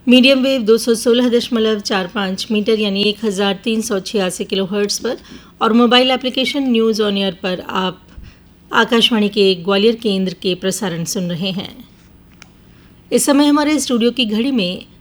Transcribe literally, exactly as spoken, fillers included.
Medium wave दो सौ सोलह दशमलव चार पाँच मीटर यानी एक हज़ार तीन सौ छियासी किलो हर्ट्ज़ पर और mobile application news on air पर आप आकाशवाणी के ग्वालियर केंद्र के प्रसारण सुन रहे हैं। इस समय हमारे स्टूडियो की घड़ी में